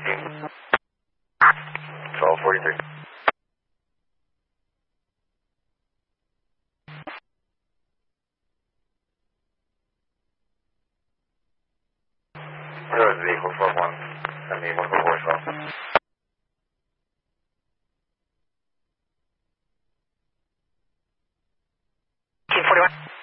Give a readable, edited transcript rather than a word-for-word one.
19. 1243. Road vehicle 41. Send me 144 as well. 1941.